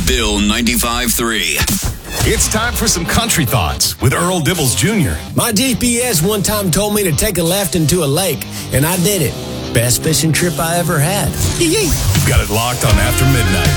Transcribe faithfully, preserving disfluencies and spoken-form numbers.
Bill ninety-five three. It's time for some country thoughts with Earl Dibbles Junior My G P S one time told me to take a left into a lake, and I did it. Best fishing trip I ever had. You've got it locked on After Midnight.